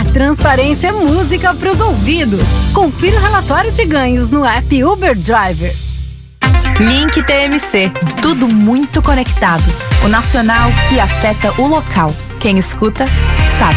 Transparência é música para os ouvidos. Confira o relatório de ganhos no app Uber Driver. Link TMC. Tudo muito conectado. O nacional que afeta o local. Quem escuta, sabe.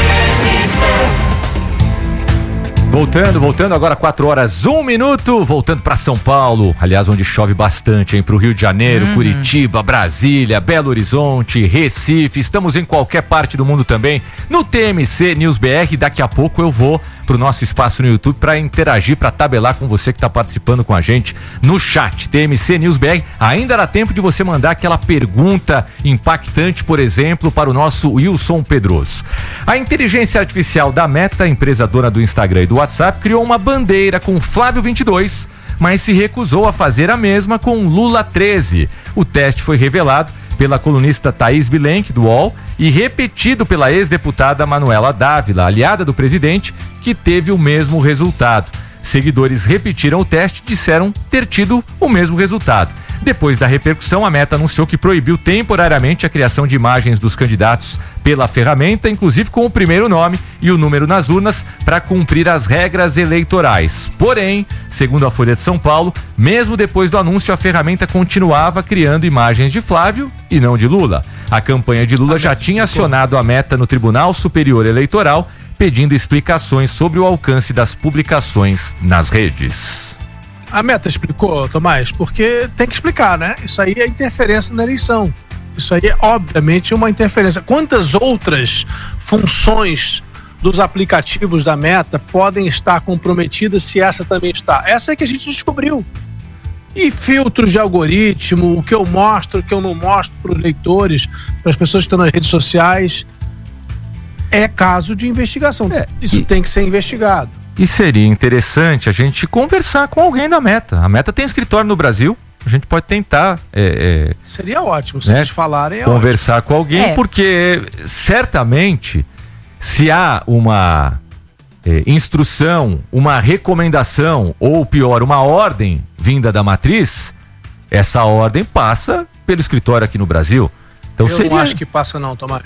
Voltando agora 4h01, voltando para São Paulo, aliás, onde chove bastante, hein? Pro Rio de Janeiro, Curitiba, Brasília, Belo Horizonte, Recife, estamos em qualquer parte do mundo também, no TMC News BR. Daqui a pouco eu vou pro nosso espaço no YouTube para interagir, para tabelar com você que tá participando com a gente no chat, TMC News BR. Ainda dá tempo de você mandar aquela pergunta impactante, por exemplo, para o nosso Wilson Pedroso. A inteligência artificial da Meta, empresa dona do Instagram e do WhatsApp, criou uma bandeira com Flávio 22, mas se recusou a fazer a mesma com Lula 13. O teste foi revelado pela colunista Thaís Bilenque, do UOL, e repetido pela ex-deputada Manuela Dávila, aliada do presidente, que teve o mesmo resultado. Seguidores repetiram o teste e disseram ter tido o mesmo resultado. Depois da repercussão, a Meta anunciou que proibiu temporariamente a criação de imagens dos candidatos pela ferramenta, inclusive com o primeiro nome e o número nas urnas, para cumprir as regras eleitorais. Porém, segundo a Folha de São Paulo, mesmo depois do anúncio, a ferramenta continuava criando imagens de Flávio e não de Lula. A campanha de Lula já tinha acionado a Meta no Tribunal Superior Eleitoral, pedindo explicações sobre o alcance das publicações nas redes. A Meta explicou, Tomás, porque tem que explicar, né? Isso aí é interferência na eleição. Isso aí é, obviamente, uma interferência. Quantas outras funções dos aplicativos da Meta podem estar comprometidas se essa também está? Essa é que a gente descobriu. E filtros de algoritmo, o que eu mostro, o que eu não mostro para os leitores, para as pessoas que estão nas redes sociais, é caso de investigação. Isso tem que ser investigado. E seria interessante a gente conversar com alguém da Meta. A Meta tem escritório no Brasil. A gente pode tentar... seria ótimo, se eles falarem. Conversar com alguém, porque certamente, se há uma instrução, uma recomendação, ou pior, uma ordem vinda da matriz, essa ordem passa pelo escritório aqui no Brasil. Então, eu não acho que passa não, Tomás.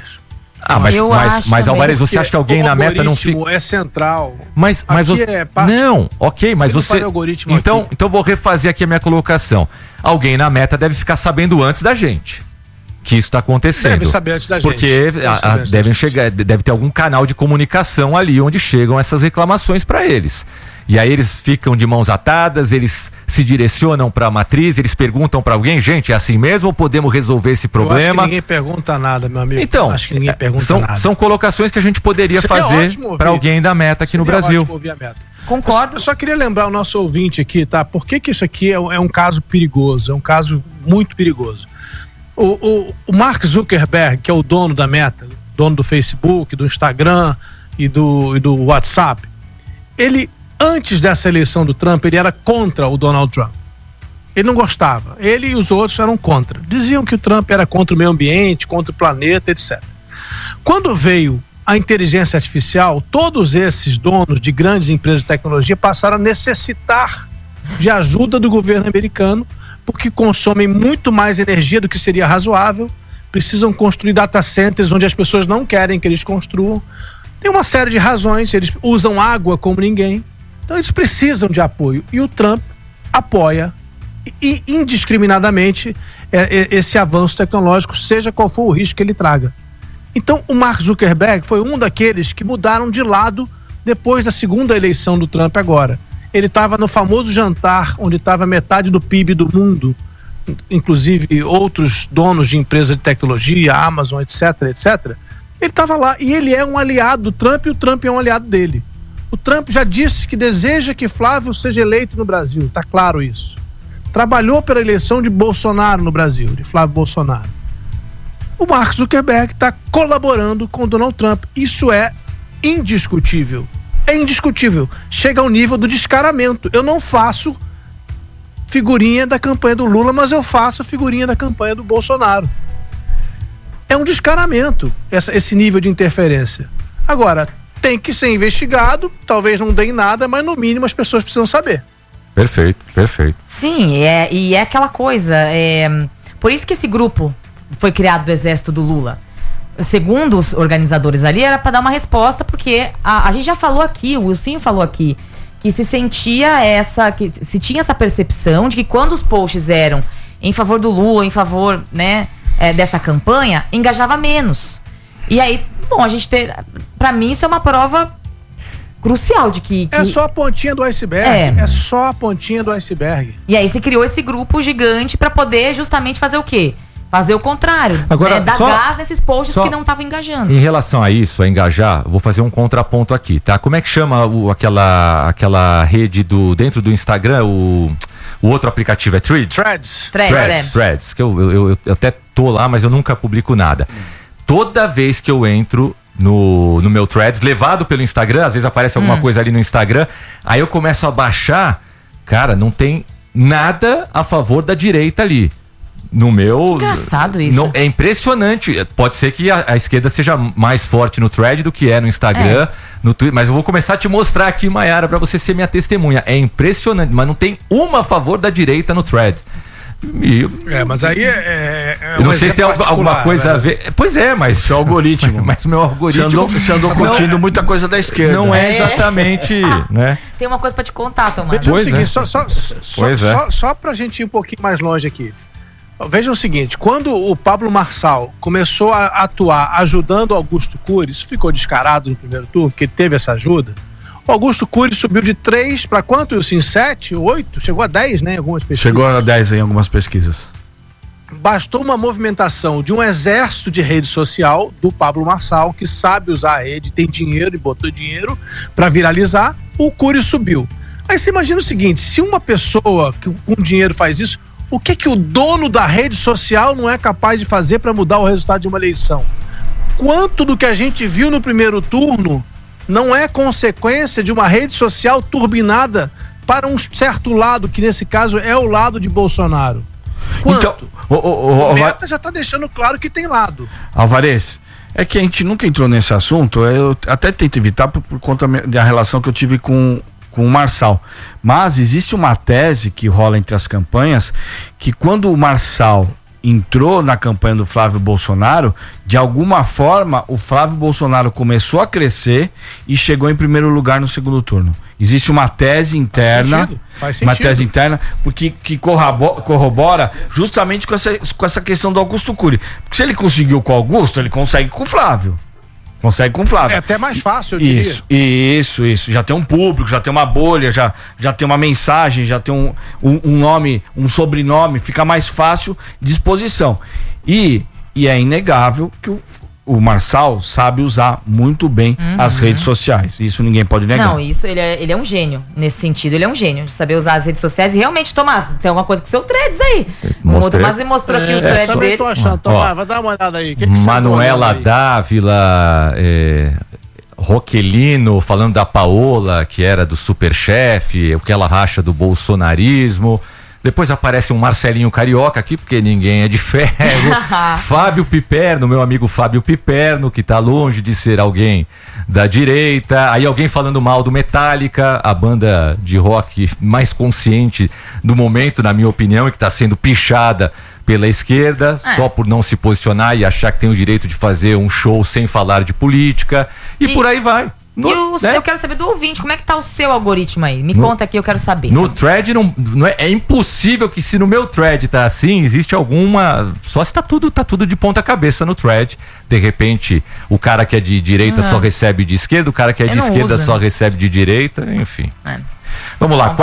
Mas Alvarez, você acha que alguém na Meta não fica... O é central. Mas você... Não, ok, mas você... Então vou refazer aqui a minha colocação. Alguém na Meta deve ficar sabendo antes da gente que isso está acontecendo. Deve saber antes da gente. Porque deve ter algum canal de comunicação ali onde chegam essas reclamações para eles. E aí eles ficam de mãos atadas, eles se direcionam para a matriz, eles perguntam para alguém, gente, é assim mesmo ou podemos resolver esse problema? Eu acho que ninguém pergunta nada, meu amigo. Então, acho que ninguém pergunta nada. São colocações que a gente poderia fazer para alguém da Meta aqui no Brasil. Ouvir a Meta. Concordo. Eu só queria lembrar o nosso ouvinte aqui, tá? Por que isso aqui é um caso perigoso, é um caso muito perigoso. O Mark Zuckerberg, que é o dono da Meta, dono do Facebook, do Instagram e do WhatsApp, ele... Antes dessa eleição do Trump, ele era contra o Donald Trump. Ele não gostava. Ele e os outros eram contra. Diziam que o Trump era contra o meio ambiente, contra o planeta, etc. Quando veio a inteligência artificial, todos esses donos de grandes empresas de tecnologia passaram a necessitar de ajuda do governo americano, porque consomem muito mais energia do que seria razoável, precisam construir data centers onde as pessoas não querem que eles construam. Tem uma série de razões, eles usam água como ninguém. Então eles precisam de apoio e o Trump apoia indiscriminadamente esse avanço tecnológico, seja qual for o risco que ele traga. Então o Mark Zuckerberg foi um daqueles que mudaram de lado depois da segunda eleição do Trump agora. Ele estava no famoso jantar onde estava metade do PIB do mundo, inclusive outros donos de empresas de tecnologia, Amazon, etc, etc. Ele estava lá e ele é um aliado do Trump e o Trump é um aliado dele. O Trump já disse que deseja que Flávio seja eleito no Brasil, está claro isso. Trabalhou pela eleição de Bolsonaro no Brasil, de Flávio Bolsonaro. O Mark Zuckerberg está colaborando com o Donald Trump. Isso é indiscutível. É indiscutível. Chega ao nível do descaramento. Eu não faço figurinha da campanha do Lula, mas eu faço figurinha da campanha do Bolsonaro. É um descaramento esse nível de interferência. Agora, tem que ser investigado, talvez não dê em nada, mas no mínimo as pessoas precisam saber. Perfeito, perfeito. Sim, e é aquela coisa, por isso que esse grupo foi criado do exército do Lula. segundo os organizadores ali, era para dar uma resposta, porque a gente já falou aqui, o Wilson falou aqui, que se tinha essa percepção de que quando os posts eram em favor do Lula, em favor, né, dessa campanha, engajava menos. E aí, bom, pra mim isso é uma prova crucial de que... É só a pontinha do iceberg. É só a pontinha do iceberg. E aí se criou esse grupo gigante pra poder justamente fazer o quê? Fazer o contrário. Agora, dar gás nesses posts que não estavam engajando. Em relação a isso, a engajar, vou fazer um contraponto aqui, tá? Como é que chama aquela rede dentro do Instagram, o outro aplicativo é Threads? Threads, que eu até tô lá, mas eu nunca publico nada. Toda vez que eu entro no meu Threads, levado pelo Instagram, às vezes aparece alguma coisa ali no Instagram, aí eu começo a baixar, cara, não tem nada a favor da direita ali. No meu... Engraçado isso. Não, é impressionante. Pode ser que a esquerda seja mais forte no Thread do que é no Instagram, no Twitter, mas eu vou começar a te mostrar aqui, Mayara, pra você ser minha testemunha. É impressionante, mas não tem uma a favor da direita no Thread. Mas aí eu não sei se tem alguma coisa a ver. Pois é, mas seu algoritmo. Mas o meu algoritmo. Você andou curtindo muita coisa da esquerda. Não é exatamente. Né? Tem uma coisa pra te contar, Tomás. Veja o seguinte, só pra gente ir um pouquinho mais longe aqui. Veja o seguinte, quando o Pablo Marçal começou a atuar ajudando Augusto Cury, isso ficou descarado no primeiro turno, porque ele teve essa ajuda. O Augusto Cury subiu de 3 para quanto, Wilson? 7, 8? Chegou a 10, né? Em algumas pesquisas. Chegou a 10 em algumas pesquisas. Bastou uma movimentação de um exército de rede social do Pablo Marçal, que sabe usar a rede, tem dinheiro e botou dinheiro para viralizar, o Cury subiu. Aí você imagina o seguinte, se uma pessoa com dinheiro faz isso, o que o dono da rede social não é capaz de fazer para mudar o resultado de uma eleição? Quanto do que a gente viu no primeiro turno não é consequência de uma rede social turbinada para um certo lado, que nesse caso é o lado de Bolsonaro? Quanto? Então, o Meta já está deixando claro que tem lado. Álvarez, é que a gente nunca entrou nesse assunto, eu até tento evitar por conta da relação que eu tive com o Marçal, mas existe uma tese que rola entre as campanhas, que quando o Marçal entrou na campanha do Flávio Bolsonaro, de alguma forma o Flávio Bolsonaro começou a crescer e chegou em primeiro lugar no segundo turno. Existe uma tese interna, Faz sentido. Uma tese interna, porque que corrobora justamente com essa questão do Augusto Cury. Porque se ele conseguiu com o Augusto, ele consegue com o Flávio. É até mais fácil, eu diria. Isso. Já tem um público, já tem uma bolha, já tem uma mensagem, já tem um nome, um sobrenome, fica mais fácil de exposição. E é inegável que o Marçal sabe usar muito bem as redes sociais. Isso ninguém pode negar. Não, isso ele é um gênio. Nesse sentido, ele é um gênio de saber usar as redes sociais. E realmente, Tomás, tem alguma coisa com o seu Threads aí. O Tomás mostrou aqui os Threads dele. Tô achando, Tomás, vai dar uma olhada aí. Que Manuela Dávila, Roquelino falando da Paola, que era do Superchef, o que ela racha do bolsonarismo. Depois aparece um Marcelinho Carioca aqui, porque ninguém é de ferro. Fábio Piperno, meu amigo Fábio Piperno, que tá longe de ser alguém da direita. Aí alguém falando mal do Metallica, a banda de rock mais consciente do momento, na minha opinião, e que tá sendo pichada pela esquerda, só por não se posicionar e achar que tem o direito de fazer um show sem falar de política. E por aí vai. Eu quero saber do ouvinte, como é que tá o seu algoritmo aí? Me conta aqui, eu quero saber. No Thread é impossível que, se no meu Thread tá assim, existe alguma... Só se tá tudo de ponta cabeça no Thread. De repente, o cara que é de direita só recebe de esquerda, o cara que é de esquerda só recebe de direita, enfim. Vamos lá,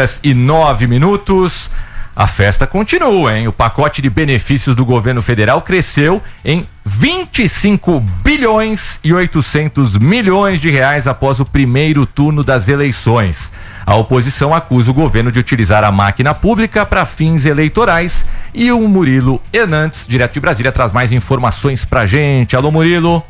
4h09. A festa continua, hein? O pacote de benefícios do governo federal cresceu em 25 bilhões e 800 milhões de reais após o primeiro turno das eleições. A oposição acusa o governo de utilizar a máquina pública para fins eleitorais. E o Murilo Hernandes, direto de Brasília, traz mais informações pra gente. Alô, Murilo.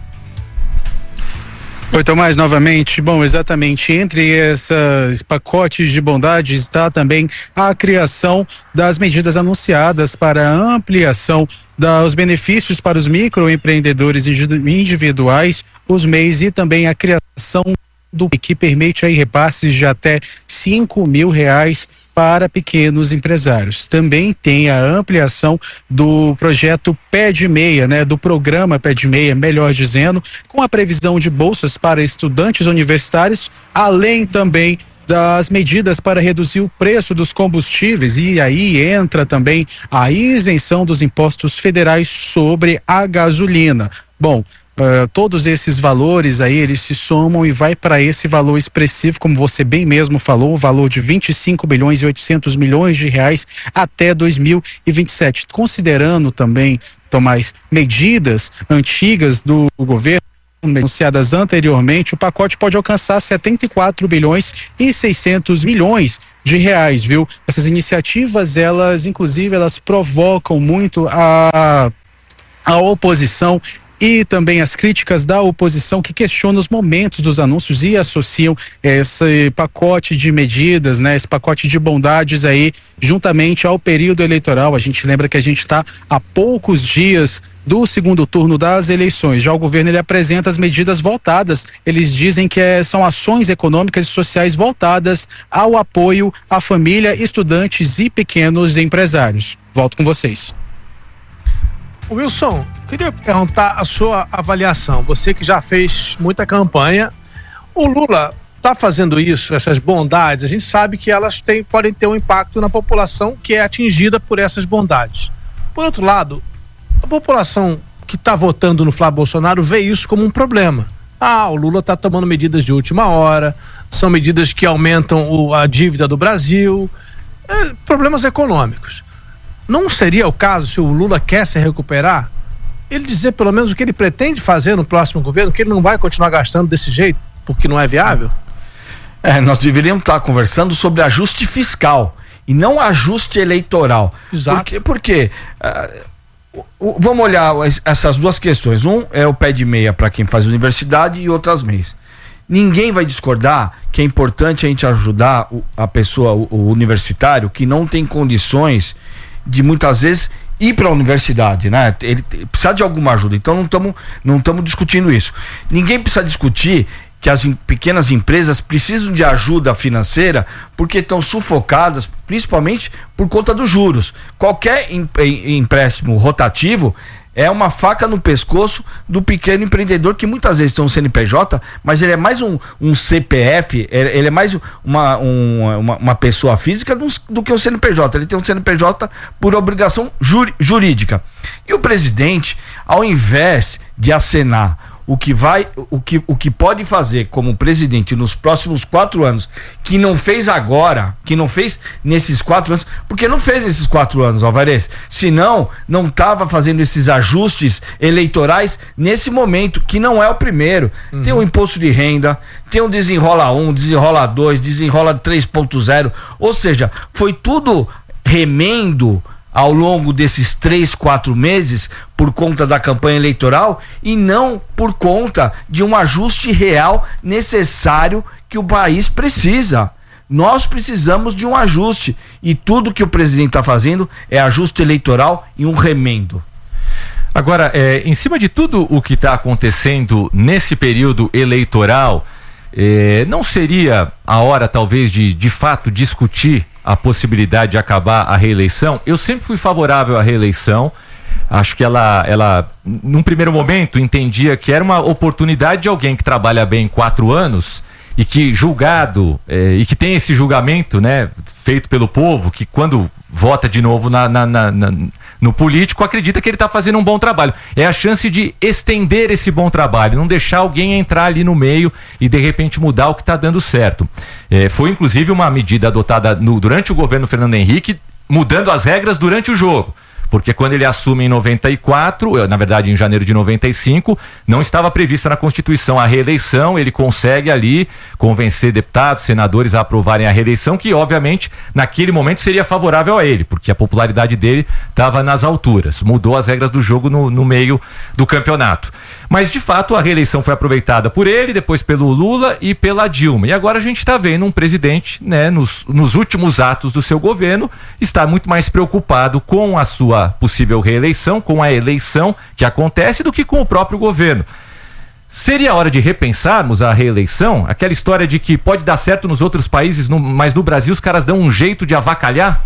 Oi, Tomás, novamente. Bom, exatamente, entre esses pacotes de bondade está também a criação das medidas anunciadas para a ampliação dos benefícios para os microempreendedores individuais, os MEIs, e também a criação do que permite aí repasses de até R$5.000 para pequenos empresários. Também tem a ampliação do projeto Pede Meia, né, do programa Pede Meia, melhor dizendo, com a previsão de bolsas para estudantes universitários, além também das medidas para reduzir o preço dos combustíveis, e aí entra também a isenção dos impostos federais sobre a gasolina. Bom, todos esses valores aí, eles se somam e vai para esse valor expressivo, como você bem mesmo falou, o valor de 25 bilhões e 800 milhões de reais até 2027. Considerando também, Tomás, medidas antigas do governo, anunciadas anteriormente, o pacote pode alcançar 74 bilhões e 600 milhões de reais, viu? Essas iniciativas, inclusive, elas provocam muito a oposição e também as críticas da oposição, que questionam os momentos dos anúncios e associam esse pacote de medidas, né, esse pacote de bondades aí, juntamente ao período eleitoral. A gente lembra que a gente está a poucos dias do segundo turno das eleições. Já o governo, ele apresenta as medidas voltadas, eles dizem que são ações econômicas e sociais voltadas ao apoio à família, estudantes e pequenos empresários. Volto com vocês. Wilson, queria perguntar a sua avaliação. Você que já fez muita campanha, o Lula está fazendo isso, essas bondades, a gente sabe que elas podem ter um impacto na população que é atingida por essas bondades. Por outro lado, a população que está votando no Flávio Bolsonaro vê isso como um problema. O Lula está tomando medidas de última hora, são medidas que aumentam a dívida do Brasil, problemas econômicos. Não seria o caso, se o Lula quer se recuperar, ele dizer pelo menos o que ele pretende fazer no próximo governo, que ele não vai continuar gastando desse jeito, porque não é viável? Nós deveríamos estar conversando sobre ajuste fiscal e não ajuste eleitoral. Exato. Porque vamos olhar essas duas questões. Um é o Pede Meia para quem faz universidade e outras meias. Ninguém vai discordar que é importante a gente ajudar a pessoa, o universitário, que não tem condições de muitas vezes ir para a universidade, né? Ele precisa de alguma ajuda. Então não estamos discutindo isso. Ninguém precisa discutir que as pequenas empresas precisam de ajuda financeira porque estão sufocadas, principalmente por conta dos juros. Qualquer empréstimo rotativo é uma faca no pescoço do pequeno empreendedor, que muitas vezes tem um CNPJ, mas ele é mais um CPF, ele é mais uma pessoa física do que um CNPJ. Ele tem um CNPJ por obrigação jurídica. E o presidente, ao invés de acenar o que pode fazer como presidente nos próximos 4 anos, que não fez agora, que não fez nesses 4 anos, porque não fez nesses 4 anos, Alvarez, senão não estava fazendo esses ajustes eleitorais nesse momento, que não é o primeiro. Tem o imposto de renda, tem o Desenrola 1, Desenrola 2, Desenrola 3.0, ou seja, foi tudo remendo ao longo desses 3-4 meses por conta da campanha eleitoral e não por conta de um ajuste real necessário que o país precisa. Nós precisamos de um ajuste e tudo que o presidente está fazendo é ajuste eleitoral e um remendo. Agora, em cima de tudo o que está acontecendo nesse período eleitoral, não seria a hora talvez de fato discutir a possibilidade de acabar a reeleição? Eu sempre fui favorável à reeleição. Acho que ela num primeiro momento entendia que era uma oportunidade de alguém que trabalha bem 4 anos e que julgado e que tem esse julgamento, né, feito pelo povo, que quando vota de novo no político acredita que ele está fazendo um bom trabalho. É a chance de estender esse bom trabalho, não deixar alguém entrar ali no meio e de repente mudar o que está dando certo. Foi inclusive uma medida adotada durante o governo Fernando Henrique, mudando as regras durante o jogo. Porque quando ele assume em 94, na verdade em janeiro de 95, não estava prevista na Constituição a reeleição. Ele consegue ali convencer deputados, senadores a aprovarem a reeleição, que obviamente naquele momento seria favorável a ele, porque a popularidade dele estava nas alturas. Mudou as regras do jogo no meio do campeonato. Mas de fato a reeleição foi aproveitada por ele, depois pelo Lula e pela Dilma. E agora a gente está vendo um presidente, né, nos últimos atos do seu governo, está muito mais preocupado com a sua possível reeleição, com a eleição que acontece, do que com o próprio governo. Seria hora de repensarmos a reeleição? Aquela história de que pode dar certo nos outros países, mas no Brasil os caras dão um jeito de avacalhar?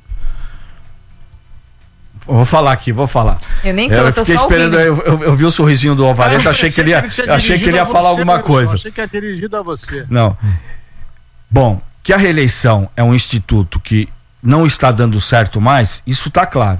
Vou falar. Eu nem tô, eu eu tô fiquei só esperando, eu vi o sorrisinho do Alvarez, achei que ele ia falar alguma coisa. Achei que era dirigido a você. Não. Bom, que a reeleição é um instituto que não está dando certo mais, isso está claro.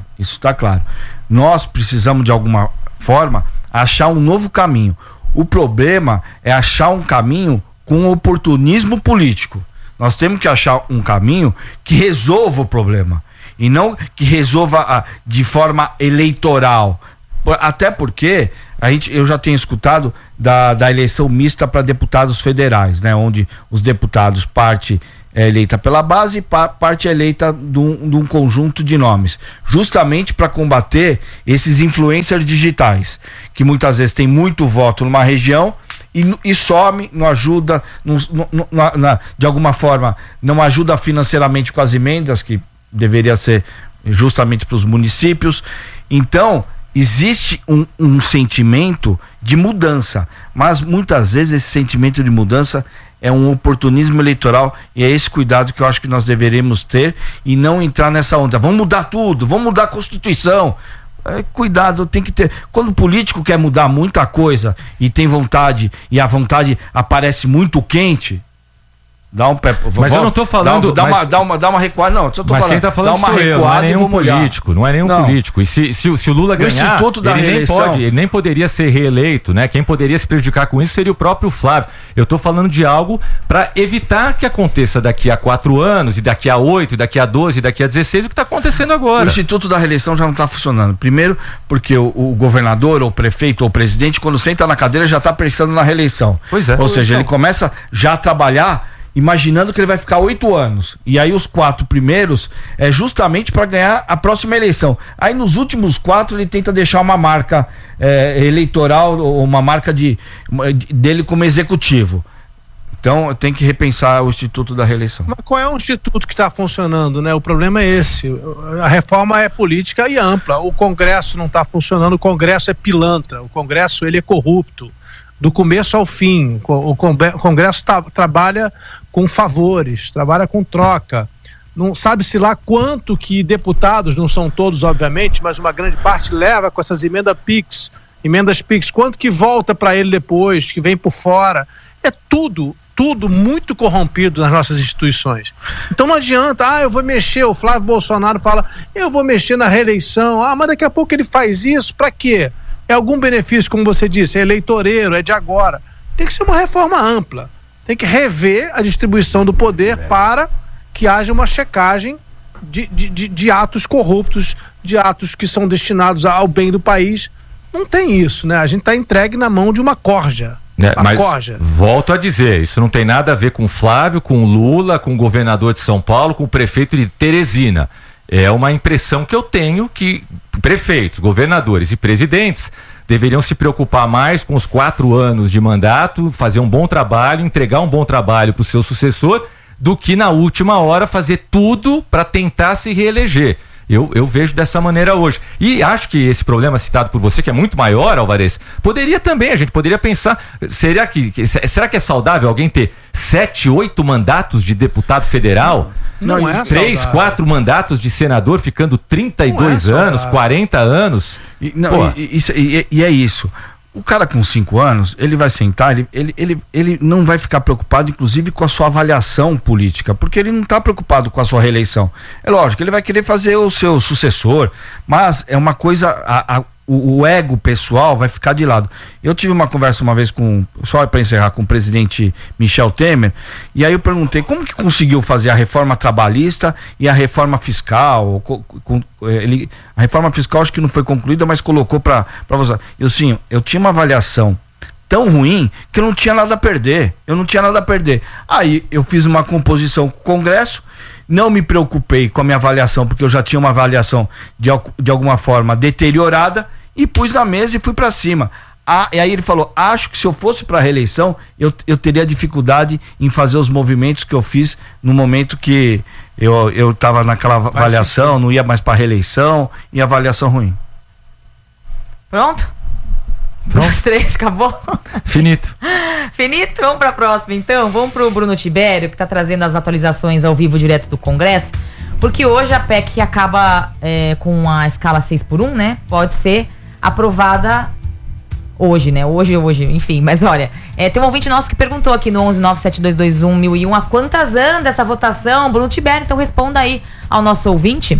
Nós precisamos, de alguma forma, achar um novo caminho. O problema é achar um caminho com oportunismo político. Nós temos que achar um caminho que resolva o problema e não que resolva de forma eleitoral. Até porque eu já tenho escutado da eleição mista para deputados federais, né, onde os deputados, parte é eleita pela base e parte é eleita de um conjunto de nomes, justamente para combater esses influencers digitais, que muitas vezes tem muito voto numa região e some, não ajuda, de alguma forma, não ajuda financeiramente com as emendas, que deveria ser justamente para os municípios. Então, existe um sentimento de mudança, mas muitas vezes esse sentimento de mudança é um oportunismo eleitoral, e é esse cuidado que eu acho que nós deveremos ter e não entrar nessa onda. Vamos mudar tudo, vamos mudar a Constituição. Cuidado, tem que ter. Quando o político quer mudar muita coisa e tem vontade, e a vontade aparece muito quente, dá um pé. Mas eu não tô falando. Dá uma recuada. Não, só tô mas falando. Quem tá falando dá uma sou eu, não é nenhum político. Não é nenhum político. E se o Lula ganhar, Instituto da Reeleição, ele nem poderia ser reeleito, né? Quem poderia se prejudicar com isso seria o próprio Flávio. Eu tô falando de algo para evitar que aconteça daqui a 4 anos, e daqui a 8, e daqui a 12, e daqui a 16, o que tá acontecendo agora. O Instituto da Reeleição já não tá funcionando. Primeiro, porque o governador, ou o prefeito, ou o presidente, quando senta na cadeira, já tá pensando na reeleição. Pois é. Ou seja, ele começa já a trabalhar imaginando que ele vai ficar 8 anos. E aí os 4 primeiros é justamente para ganhar a próxima eleição. Aí nos últimos 4 ele tenta deixar uma marca eleitoral, ou uma marca dele como executivo. Então tem que repensar o Instituto da Reeleição. Mas qual é o instituto que está funcionando, né? O problema é esse. A reforma é política e ampla. O Congresso não está funcionando, o Congresso é pilantra, o Congresso ele é corrupto. Do começo ao fim, o Congresso trabalha com favores, trabalha com troca. Não sabe-se lá quanto que deputados, não são todos obviamente, mas uma grande parte leva com essas emendas PIX, quanto que volta para ele depois, que vem por fora. É tudo muito corrompido nas nossas instituições. Então não adianta, eu vou mexer, o Flávio Bolsonaro fala, eu vou mexer na reeleição, mas daqui a pouco ele faz isso, para quê? É algum benefício, como você disse, é eleitoreiro, é de agora. Tem que ser uma reforma ampla. Tem que rever a distribuição do poder para que haja uma checagem de atos corruptos, de atos que são destinados ao bem do país. Não tem isso, né? A gente está entregue na mão de uma corja. Mas volto a dizer, isso não tem nada a ver com o Flávio, com o Lula, com o governador de São Paulo, com o prefeito de Teresina. É uma impressão que eu tenho que prefeitos, governadores e presidentes deveriam se preocupar mais com os 4 anos de mandato, fazer um bom trabalho, entregar um bom trabalho para o seu sucessor, do que na última hora fazer tudo para tentar se reeleger. Eu vejo dessa maneira hoje. E acho que esse problema citado por você, que é muito maior, Alvarez, poderia também, a gente poderia pensar, será que é saudável alguém ter 7, 8 mandatos de deputado federal? Não é 3, saudável. 4 mandatos de senador ficando 32 anos, 40 anos. E é isso. O cara com 5 anos, ele vai sentar, ele não vai ficar preocupado, inclusive, com a sua avaliação política, porque ele não está preocupado com a sua reeleição. É lógico, ele vai querer fazer o seu sucessor, mas é uma coisa, o ego pessoal vai ficar de lado. Eu tive uma conversa uma vez só para encerrar, com o presidente Michel Temer, e aí eu perguntei como que conseguiu fazer a reforma trabalhista e a reforma fiscal. A reforma fiscal acho que não foi concluída, mas colocou para você. Eu tinha uma avaliação tão ruim que eu não tinha nada a perder. Aí eu fiz uma composição com o Congresso, não me preocupei com a minha avaliação, porque eu já tinha uma avaliação de alguma forma deteriorada, e pus na mesa e fui para cima. E aí ele falou, acho que se eu fosse para a reeleição, eu teria dificuldade em fazer os movimentos que eu fiz no momento que eu estava naquela avaliação, não ia mais para a reeleição, e avaliação ruim. Pronto? Os 3, acabou? Finito. Finito, vamos para a próxima então. Vamos para o Bruno Tibério, que está trazendo as atualizações ao vivo direto do Congresso. Porque hoje a PEC que acaba com a escala 6x1, né? Pode ser aprovada hoje, né? Hoje, enfim. Mas olha, tem um ouvinte nosso que perguntou aqui no 11972211001 a quantas anda essa votação. Bruno Tibério, então responda aí ao nosso ouvinte.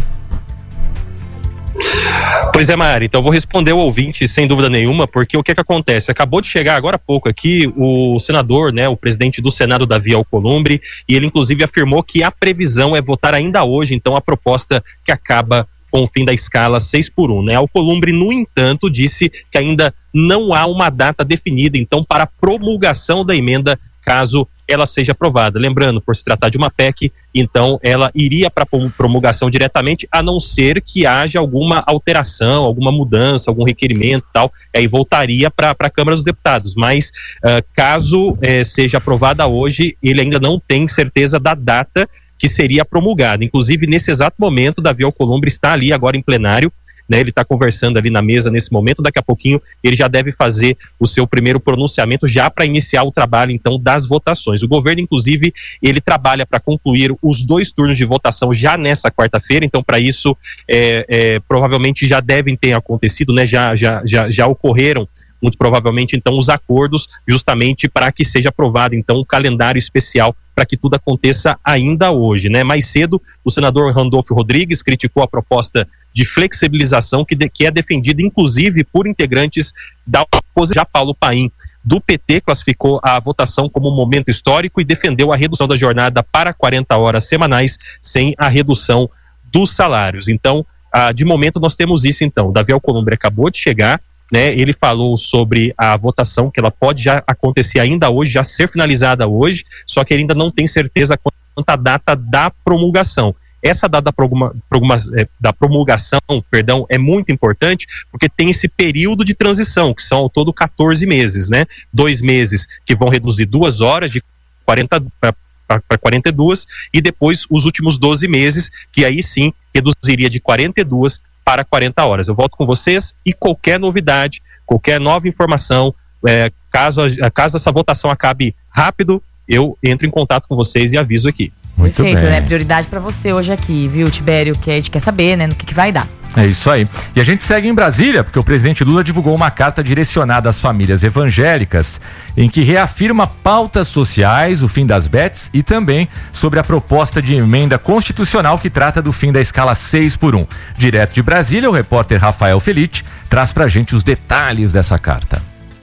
Pois é, Mari, então eu vou responder o ouvinte sem dúvida nenhuma, porque o que acontece? Acabou de chegar agora há pouco aqui o senador, né, o presidente do Senado, Davi Alcolumbre, e ele inclusive afirmou que a previsão é votar ainda hoje, então, a proposta que acaba com o fim da escala 6x1, né? Alcolumbre, no entanto, disse que ainda não há uma data definida, então, para a promulgação da emenda, caso ela seja aprovada. Lembrando, por se tratar de uma PEC, então ela iria para promulgação diretamente, a não ser que haja alguma alteração, alguma mudança, algum requerimento e tal, aí voltaria para a Câmara dos Deputados. Mas caso seja aprovada hoje, ele ainda não tem certeza da data que seria promulgada. Inclusive, nesse exato momento, Davi Alcolumbre está ali agora em plenário, né, ele está conversando ali na mesa nesse momento. Daqui a pouquinho ele já deve fazer o seu primeiro pronunciamento já para iniciar o trabalho então das votações. O governo, inclusive, ele trabalha para concluir os 2 turnos de votação já nessa quarta-feira, então para isso provavelmente já devem ter acontecido, né, já ocorreram muito provavelmente então os acordos justamente para que seja aprovado então um calendário especial para que tudo aconteça ainda hoje, né? Mais cedo, o senador Randolfo Rodrigues criticou a proposta de flexibilização que é defendida inclusive por integrantes da oposição. Já Paulo Paim, do PT, classificou a votação como um momento histórico e defendeu a redução da jornada para 40 horas semanais sem a redução dos salários. Então, de momento nós temos isso então. Davi Alcolumbre acabou de chegar, né, ele falou sobre a votação, que ela pode já acontecer ainda hoje, já ser finalizada hoje, só que ele ainda não tem certeza quanto à data da promulgação. Essa data da promulgação, é muito importante, porque tem esse período de transição, que são ao todo 14 meses, né? 2 meses que vão reduzir 2 horas de 40 para 42, e depois os últimos 12 meses, que aí sim reduziria de 42 para 40 horas. Eu volto com vocês e qualquer novidade, qualquer nova informação, caso essa votação acabe rápido, eu entro em contato com vocês e aviso aqui. Muito Perfeito, bem. né? Prioridade para você hoje aqui, viu, Tibério? Que a gente quer saber, né, no que vai dar. É isso aí. E a gente segue em Brasília, porque o presidente Lula divulgou uma carta direcionada às famílias evangélicas, em que reafirma pautas sociais, o fim das bets e também sobre a proposta de emenda constitucional que trata do fim da escala 6x1. Direto de Brasília, o repórter Rafael Felice traz pra gente os detalhes dessa carta.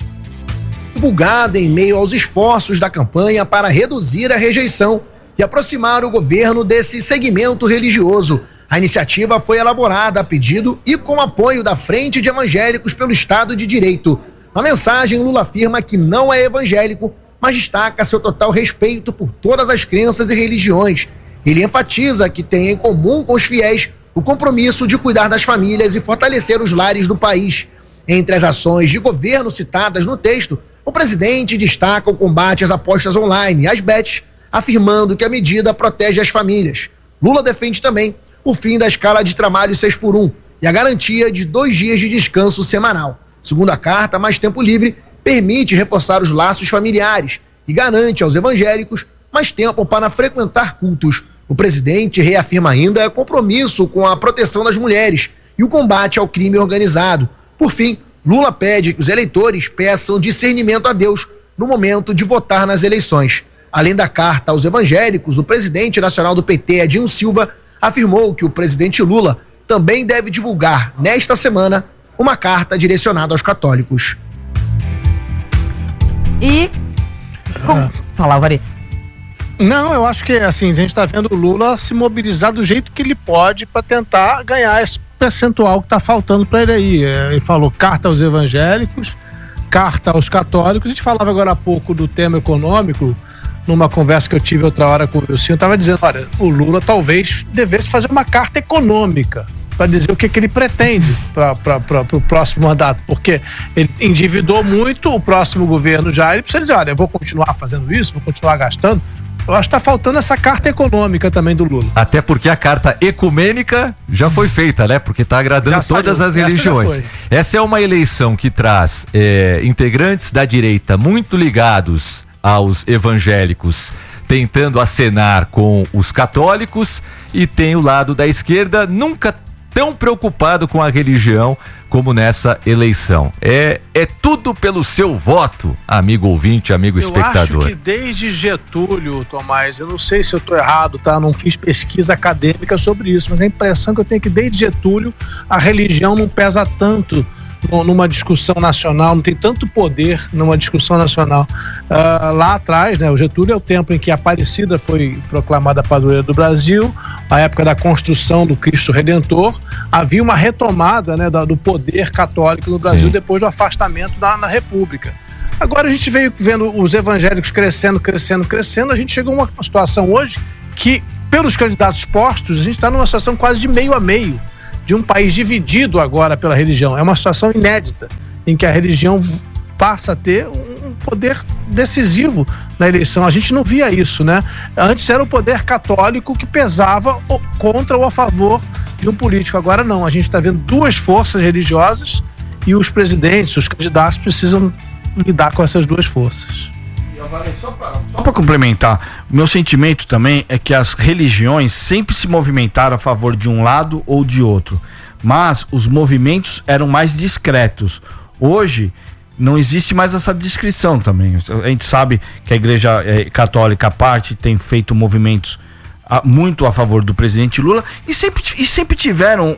Divulgada em meio aos esforços da campanha para reduzir a rejeição e aproximar o governo desse segmento religioso. A iniciativa foi elaborada a pedido e com apoio da Frente de Evangélicos pelo Estado de Direito. Na mensagem, Lula afirma que não é evangélico, mas destaca seu total respeito por todas as crenças e religiões. Ele enfatiza que tem em comum com os fiéis o compromisso de cuidar das famílias e fortalecer os lares do país. Entre as ações de governo citadas no texto, o presidente destaca o combate às apostas online e às bets, afirmando que a medida protege as famílias. Lula defende também o fim da escala de trabalho 6x1 e a garantia de 2 dias de descanso semanal. Segundo a carta, mais tempo livre permite reforçar os laços familiares e garante aos evangélicos mais tempo para frequentar cultos. O presidente reafirma ainda compromisso com a proteção das mulheres e o combate ao crime organizado. Por fim, Lula pede que os eleitores peçam discernimento a Deus no momento de votar nas eleições. Além da carta aos evangélicos, o presidente nacional do PT, Edinho Silva, afirmou que o presidente Lula também deve divulgar, nesta semana, uma carta direcionada aos católicos. E... Fala, Alvarez. Não, eu acho que assim, a gente está vendo o Lula se mobilizar do jeito que ele pode para tentar ganhar esse percentual que está faltando para ele aí. Ele falou carta aos evangélicos, carta aos católicos. A gente falava agora há pouco do tema econômico, numa conversa que eu tive outra hora com o Wilson, estava dizendo, olha, o Lula talvez devesse fazer uma carta econômica para dizer o que ele pretende para o próximo mandato, porque ele endividou muito o próximo governo já, ele precisa dizer, olha, eu vou continuar fazendo isso, vou continuar gastando. Eu acho que tá faltando essa carta econômica também do Lula. Até porque a carta ecumênica já foi feita, né? Porque tá agradando todas as religiões. Essa é uma eleição que traz integrantes da direita muito ligados aos evangélicos, tentando acenar com os católicos, e tem o lado da esquerda nunca tão preocupado com a religião como nessa eleição. É tudo pelo seu voto, amigo ouvinte, amigo espectador. Eu acho que desde Getúlio, Tomás, eu não sei se eu estou errado, tá? Não fiz pesquisa acadêmica sobre isso, mas a impressão que eu tenho é que desde Getúlio a religião não pesa tanto numa discussão nacional, não tem tanto poder numa discussão nacional. Lá atrás, né, o Getúlio é o tempo em que a Aparecida foi proclamada padroeira do Brasil, a época da construção do Cristo Redentor, havia uma retomada, né, do poder católico no Brasil. Sim. Depois do afastamento na República. Agora a gente veio vendo os evangélicos crescendo, a gente chegou a uma situação hoje que, pelos candidatos postos, a gente está numa situação quase de meio a meio, de um país dividido agora pela religião. É uma situação inédita, em que a religião passa a ter um poder decisivo na eleição. A gente não via isso, né? Antes era o poder católico que pesava contra ou a favor de um político. Agora não, a gente está vendo duas forças religiosas e os presidentes, os candidatos precisam lidar com essas duas forças. Só para complementar, meu sentimento também é que as religiões sempre se movimentaram a favor de um lado ou de outro, mas os movimentos eram mais discretos. Hoje não existe mais essa descrição também. A gente sabe que a Igreja Católica tem feito movimentos muito a favor do presidente Lula e sempre tiveram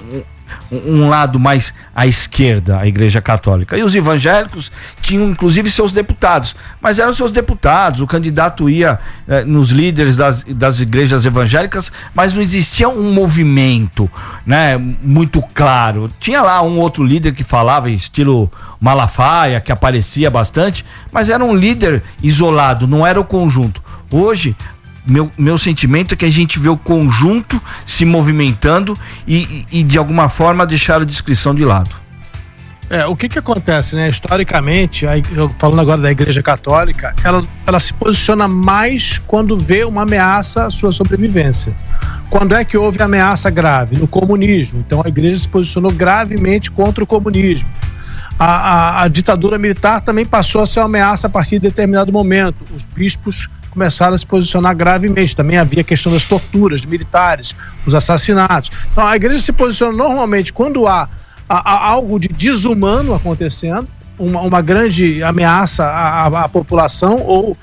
um lado mais à esquerda, a Igreja Católica. E os evangélicos tinham inclusive seus deputados, mas eram seus deputados, o candidato ia nos líderes das igrejas evangélicas, mas não existia um movimento, né, muito claro. Tinha lá um outro líder que falava em estilo Malafaia, que aparecia bastante, mas era um líder isolado, não era o conjunto. Hoje meu sentimento é que a gente vê o conjunto se movimentando e de alguma forma deixar a descrição de lado. O que acontece, né? Historicamente, falando agora da Igreja Católica, ela se posiciona mais quando vê uma ameaça à sua sobrevivência. Quando é que houve ameaça grave? No comunismo. Então a Igreja se posicionou gravemente contra o comunismo. A ditadura militar também passou a ser uma ameaça a partir de determinado momento. Os bispos começaram a se posicionar gravemente. Também havia a questão das torturas de militares, os assassinatos. Então a igreja se posiciona normalmente quando há algo de desumano acontecendo, uma grande ameaça à população ou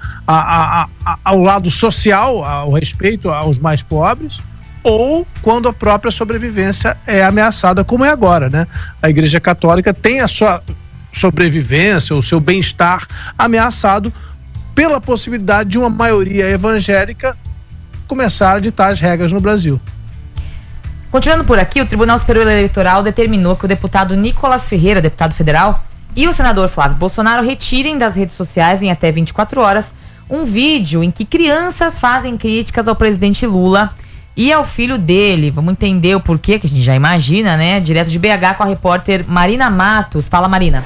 ao lado social, ao respeito aos mais pobres, ou quando a própria sobrevivência é ameaçada, como é agora, né? A Igreja Católica tem a sua sobrevivência, o seu bem-estar ameaçado pela possibilidade de uma maioria evangélica começar a ditar as regras no Brasil. Continuando por aqui, o Tribunal Superior Eleitoral determinou que o deputado Nicolas Ferreira, deputado federal, e o senador Flávio Bolsonaro retirem das redes sociais em até 24 horas um vídeo em que crianças fazem críticas ao presidente Lula e ao filho dele. Vamos entender o porquê, que a gente já imagina, né? Direto de BH com a repórter Marina Matos. Fala, Marina.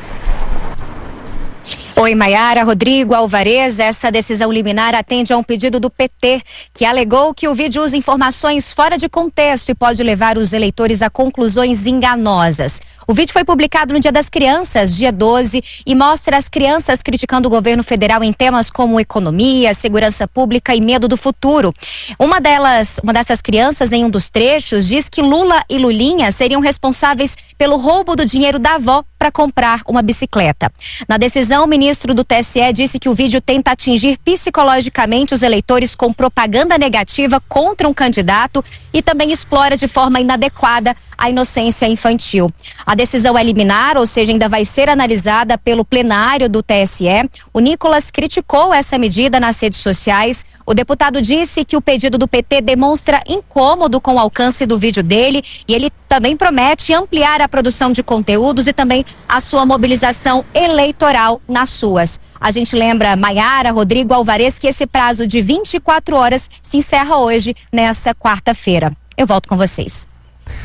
Oi, Maiara, Rodrigo, Alvarez. Essa decisão liminar atende a um pedido do PT, que alegou que o vídeo usa informações fora de contexto e pode levar os eleitores a conclusões enganosas. O vídeo foi publicado no Dia das Crianças, dia 12, e mostra as crianças criticando o governo federal em temas como economia, segurança pública e medo do futuro. Uma dessas crianças, em um dos trechos, diz que Lula e Lulinha seriam responsáveis pelo roubo do dinheiro da avó para comprar uma bicicleta. Na decisão, o ministro do TSE disse que o vídeo tenta atingir psicologicamente os eleitores com propaganda negativa contra um candidato e também explora de forma inadequada a inocência infantil. A decisão é liminar, ou seja, ainda vai ser analisada pelo plenário do TSE. O Nicolas criticou essa medida nas redes sociais. O deputado disse que o pedido do PT demonstra incômodo com o alcance do vídeo dele e ele também promete ampliar a produção de conteúdos e também a sua mobilização eleitoral nas ruas. A gente lembra, Maiara, Rodrigo, Alvarez, que esse prazo de 24 horas se encerra hoje, nessa quarta-feira. Eu volto com vocês.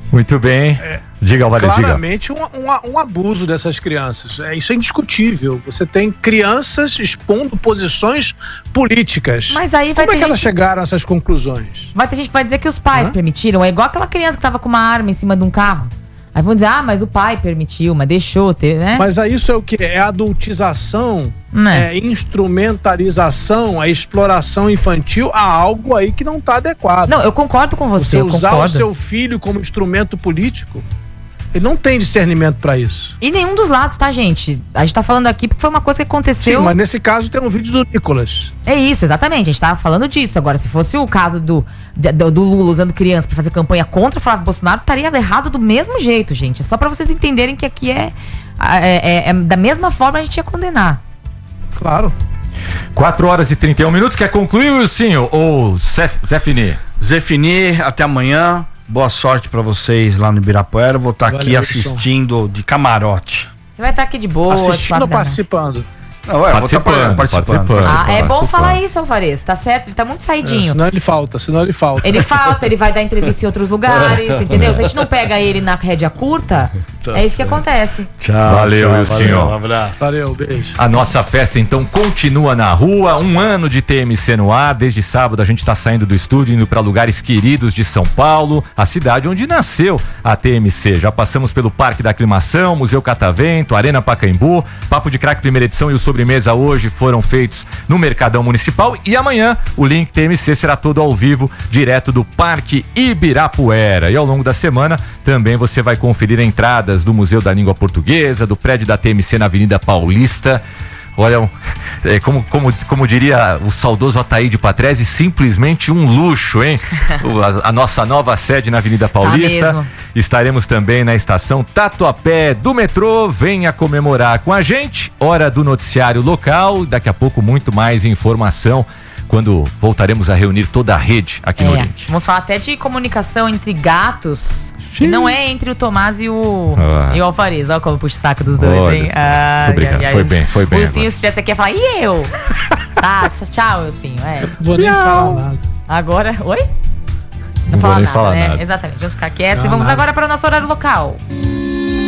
Muito bem. Diga, Alvarez, diga. Claramente um abuso dessas crianças. Isso é indiscutível. Você tem crianças expondo posições políticas. Mas aí vai Como é ter que elas gente- chegaram a essas conclusões? Vai ter gente que vai dizer que os pais permitiram. É igual aquela criança que tava com uma arma em cima de um carro. Aí vão dizer, mas o pai permitiu, mas deixou ter, né? Mas aí isso é o que? É adultização, Né? é instrumentalização, é exploração infantil a algo aí que não está adequado. Não, eu concordo com você. Você eu usar concordo. o seu filho como instrumento político, ele não tem discernimento para isso. E nenhum dos lados, tá, gente? A gente tá falando aqui porque foi uma coisa que aconteceu. Sim, mas nesse caso tem um vídeo do Nicolas. É isso, exatamente. A gente tava falando disso. Agora, se fosse o caso do Lula usando criança pra fazer campanha contra o Flávio Bolsonaro, estaria errado do mesmo jeito, gente. É só pra vocês entenderem que aqui é da mesma forma a gente ia condenar. Claro. 4h31. Quer concluir, Wilsinho? Ou Zé Fini? Zé Fini, até amanhã. Boa sorte pra vocês lá no Ibirapuera. Vou estar aqui Valeu, assistindo de camarote. Você vai estar aqui de boa. Assistindo ou suave, participando? Não, vou estar participando. é bom falar isso, Alvarez. Tá certo? Ele tá muito saidinho. Senão ele falta. Ele falta, ele vai dar entrevista em outros lugares, entendeu? Se a gente não pega ele na rédea curta, é isso que acontece. Tchau. Valeu, Wilsinho. Um abraço. Valeu, beijo. A nossa festa, então, continua na rua. 1 ano de TMC no ar. Desde sábado a gente está saindo do estúdio, indo para lugares queridos de São Paulo, a cidade onde nasceu a TMC. Já passamos pelo Parque da Aclimação, Museu Catavento, Arena Pacaembu. Papo de Craque primeira edição e o Sobremesa hoje foram feitos no Mercadão Municipal. E amanhã o Link TMC será todo ao vivo, direto do Parque Ibirapuera. E ao longo da semana também você vai conferir entradas do Museu da Língua Portuguesa, do prédio da TMC na Avenida Paulista. Olha, como diria o saudoso Ataíde Patrese, simplesmente um luxo, hein? A nossa nova sede na Avenida Paulista. mesmo. Estaremos também na estação Tatuapé do metrô. Venha comemorar com a gente. Hora do noticiário local. Daqui a pouco muito mais informação quando voltaremos a reunir toda a rede aqui no Link. Vamos falar até de comunicação entre gatos. E não é entre o Tomás e o Alvarez. Olha como puxa o saco dos dois, Olha hein? só. Muito obrigado. Foi bem. O Wilsinho, se estivesse aqui, ia falar, e eu? Tá, tchau, Wilsinho. Vou nem falar nada. Agora, oi? Não vou nem falar né? nada. Exatamente, vamos ficar quietos. Não, E vamos nada. agora para o nosso horário local.